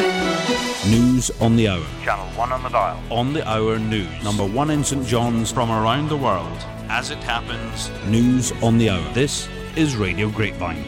News on the hour. Channel 1 on the dial. On the hour news. Number 1 in St John's. From around the world. As it happens. News on the hour. This is Radio Grapevine.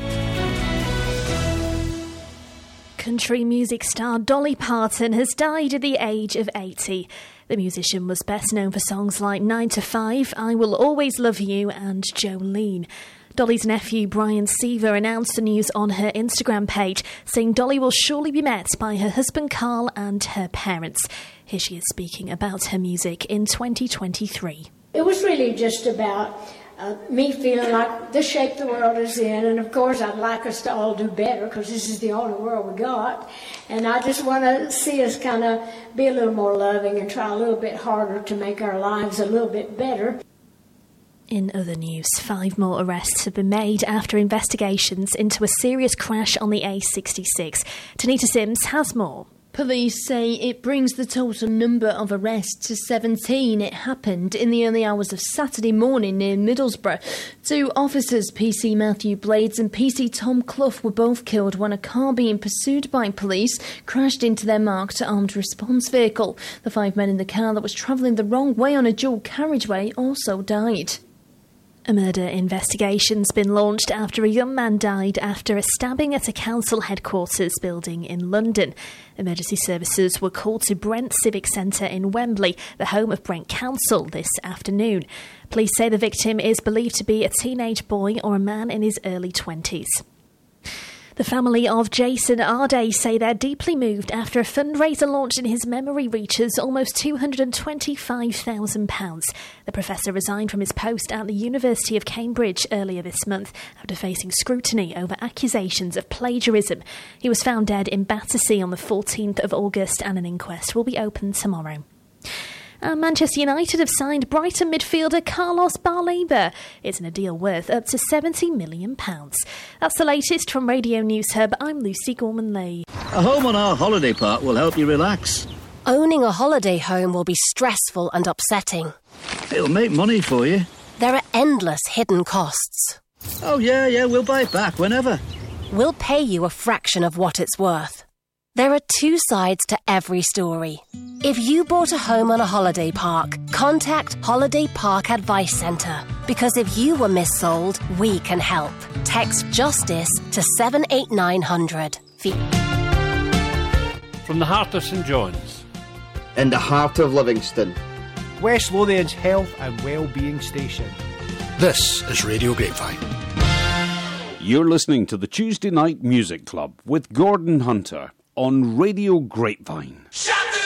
Country music star Dolly Parton has died at the age of 80. The musician was best known for songs like 9 to 5, I Will Always Love You and Jolene. Dolly's nephew Brian Seaver announced the news on her Instagram page, saying Dolly will surely be met by her husband Carl and her parents. Here she is speaking about her music in 2023. It was really just about me feeling like the shape the world is in, and of course I'd like us to all do better because this is the only world we got, and I just want to see us kind of be a little more loving and try a little bit harder to make our lives a little bit better. In other news, 5 more arrests have been made after investigations into a serious crash on the A66. Tanita Sims has more. Police say it brings the total number of arrests to 17. It happened in the early hours of Saturday morning near Middlesbrough. 2 officers, PC Matthew Blades and PC Tom Clough, were both killed when a car being pursued by police crashed into their marked armed response vehicle. The 5 men in the car that was travelling the wrong way on a dual carriageway also died. A murder investigation's been launched after a young man died after a stabbing at a council headquarters building in London. Emergency services were called to Brent Civic Centre in Wembley, the home of Brent Council, this afternoon. Police say the victim is believed to be a teenage boy or a man in his early 20s. The family of Jason Arday say they're deeply moved after a fundraiser launched in his memory reaches almost £225,000. The professor resigned from his post at the University of Cambridge earlier this month after facing scrutiny over accusations of plagiarism. He was found dead in Battersea on the 14th of August and an inquest will be opened tomorrow. And Manchester United have signed Brighton midfielder Carlos Baleba. It's in a deal worth up to £70 million. That's the latest from Radio News Hub. I'm Lucy Gorman-Lee. A home on our holiday park will help you relax. Owning a holiday home will be stressful and upsetting. It'll make money for you. There are endless hidden costs. Oh, yeah, we'll buy it back whenever. We'll pay you a fraction of what it's worth. There are 2 sides to every story. If you bought a home on a holiday park, contact Holiday Park Advice Centre. Because if you were missold, we can help. Text JUSTICE to 78900. From the heart of St John's. In the heart of Livingston. West Lothian's health and well-being station. This is Radio Grapevine. You're listening to the Tuesday Night Music Club with Gordon Hunter on Radio Grapevine.